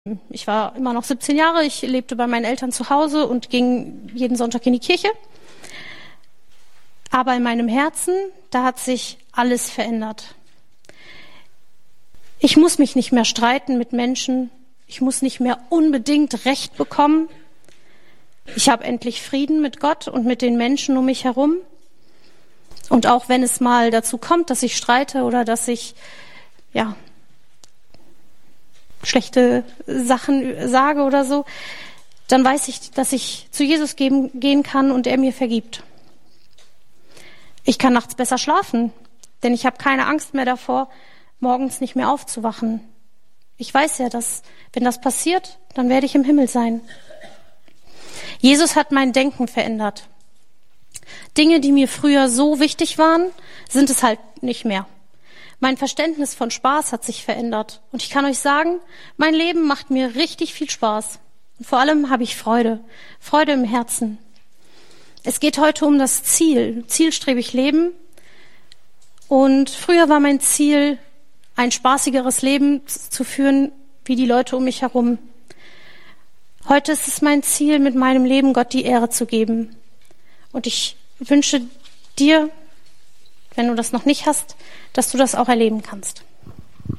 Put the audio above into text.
Ich war immer noch 17 Jahre, ich lebte bei meinen Eltern zu Hause und ging jeden Sonntag in die Kirche. Aber in meinem Herzen, da hat sich alles verändert. Ich muss mich nicht mehr streiten mit Menschen. Ich muss nicht mehr unbedingt Recht bekommen. Ich habe endlich Frieden mit Gott und mit den Menschen um mich herum. Und auch wenn es mal dazu kommt, dass ich streite oder dass ich, schlechte Sachen sage oder so, dann weiß ich, dass ich zu Jesus gehen kann und er mir vergibt. Ich kann nachts besser schlafen, denn ich habe keine Angst mehr davor, morgens nicht mehr aufzuwachen. Ich weiß ja, dass, wenn das passiert, dann werde ich im Himmel sein. Jesus hat mein Denken verändert. Dinge, die mir früher so wichtig waren, sind es halt nicht mehr. Mein Verständnis von Spaß hat sich verändert. Und ich kann euch sagen, mein Leben macht mir richtig viel Spaß. Und vor allem habe ich Freude im Herzen. Es geht heute um das Ziel, zielstrebig leben. Und früher war mein Ziel, ein spaßigeres Leben zu führen, wie die Leute um mich herum. Heute ist es mein Ziel, mit meinem Leben Gott die Ehre zu geben. Und ich wünsche dir, wenn du das noch nicht hast, dass du das auch erleben kannst.